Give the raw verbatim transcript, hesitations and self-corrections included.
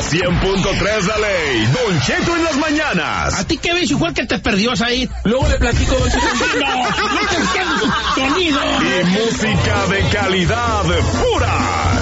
cien punto tres La Ley, Don Cheto en las mañanas. ¿A ti qué ves, igual que te perdió ahí? Luego le platico, Don Cheto. No, no te entiendo. Sonido. Y música de calidad pura.